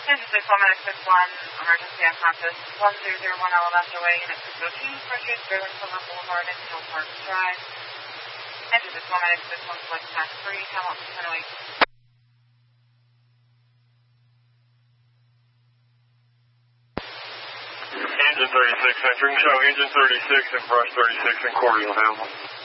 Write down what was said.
Engine 6, 1 medic 61, emergency unconscious, 1001 LMS away, unit 602, Frontier, Sterling Silver Boulevard, and Hill Park Drive. Engine 6, 1 medic 61, select tax 3, Hamilton, 1008. Engine 36 entering, show engine 36 and brush 36 in Cordial, Hamilton.